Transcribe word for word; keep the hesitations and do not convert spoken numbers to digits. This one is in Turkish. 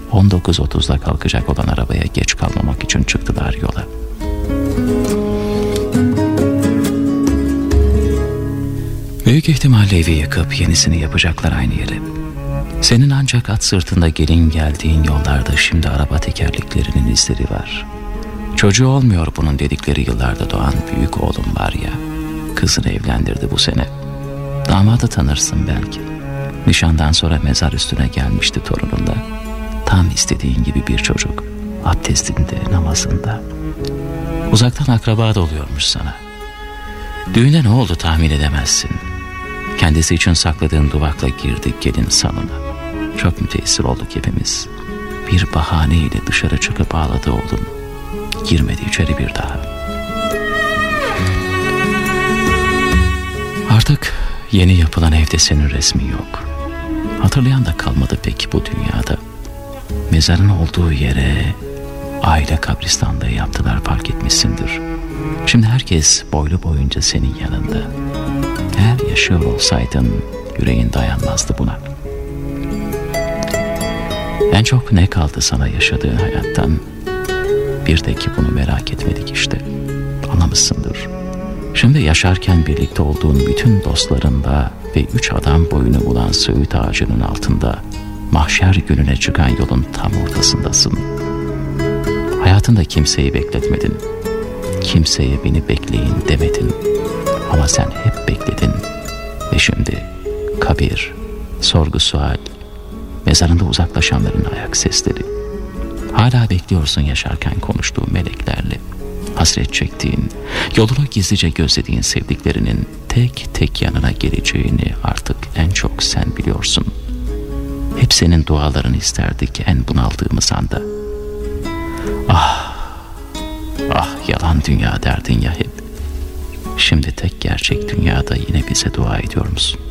on dokuz otuzda kalkacak olan arabaya geç kalmamak için çıktılar yola. Büyük ihtimalle evi yıkıp yenisini yapacaklar aynı yere. Senin ancak at sırtında gelin geldiğin yollarda şimdi araba tekerleklerinin izleri var. Çocuğu olmuyor bunun dedikleri yıllarda doğan büyük oğlum var ya, kızını evlendirdi bu sene. Damadı tanırsın belki. Nişandan sonra mezar üstüne gelmişti torununda. Tam istediğin gibi bir çocuk. Abdestinde, namazında. Uzaktan akraba da oluyormuş sana. Düğüne ne oldu tahmin edemezsin. Kendisi için sakladığın duvakla girdik gelin salona. Çok müteessir olduk hepimiz. Bir bahaneyle dışarı çıkıp ağladı oğlum. Girmedi içeri bir daha. Artık yeni yapılan evde senin resmin yok. Hatırlayan da kalmadı pek bu dünyada. Mezarın olduğu yere aile kabristanlığı yaptılar, fark etmişsindir. Şimdi herkes boylu boyunca senin yanında. Eğer yaşıyor olsaydın yüreğin dayanmazdı buna. En çok ne kaldı sana yaşadığın hayattan? Bir de ki bunu merak etmedik işte. Anlamışsındır. Şimdi yaşarken birlikte olduğun bütün dostlarınla ve üç adam boyunu bulan söğüt ağacının altında mahşer gününe çıkan yolun tam ortasındasın. Hayatında kimseyi bekletmedin. Kimseye beni bekleyin demedin. Ama sen hep bekledin. Ve şimdi kabir, sorgu sual, mezarında uzaklaşanların ayak sesleri. Hala bekliyorsun yaşarken konuştuğun meleklerle. Hasret çektiğin, yolunu gizlice gözlediğin sevdiklerinin tek tek yanına geleceğini artık en çok sen biliyorsun. Hep senin dualarını isterdik en bunaldığımız anda. Ah, ah yalan dünya derdin ya hep. Şimdi tek gerçek dünyada yine bize dua ediyor musun?